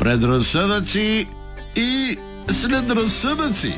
предразсъдъци и следразсъдъци.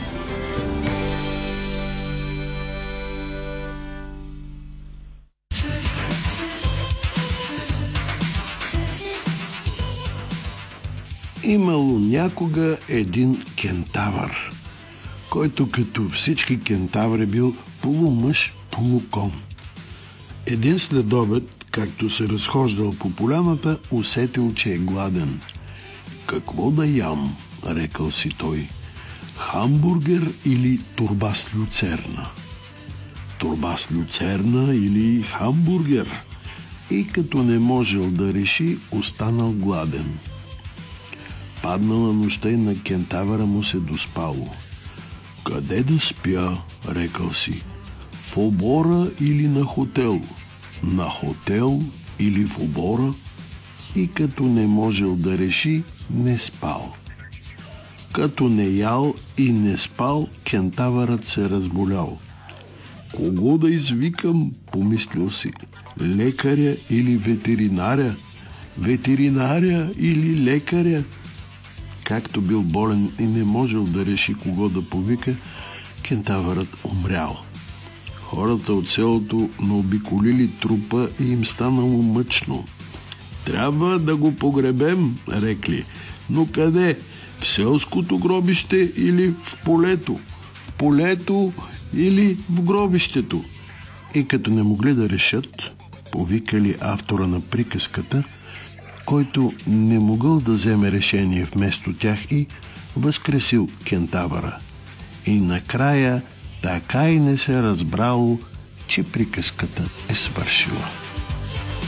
Имало някога един кентавър, който като всички кентаври бил полумъж, полукон. Един следобед, както се разхождал по поляната, усетил, че е гладен. Какво да ям, рекал си той, хамбургер или турба с люцерна? Турба с люцерна или хамбургер? И като не можел да реши, останал гладен. Паднала нощта и на кентавъра му се доспало. Къде да спя, рекал си, в обора или на хотел? На хотел или в обора? И като не можел да реши, не спал. Като не ял и не спал, кентавърът се разболял. Кого да извикам, помислил си, лекаря или ветеринаря? Ветеринаря или лекаря? Както бил болен и не можел да реши кого да повика, кентавърът умрял. Хората от селото наобиколили трупа и им станало мъчно. Трябва да го погребем, рекли. Но къде? В селското гробище или в полето? В полето или в гробището? И като не могли да решат, повикали автора на приказката, който не могъл да вземе решение вместо тях и възкресил кентавъра. И накрая така и не се разбрало, че приказката е свършила.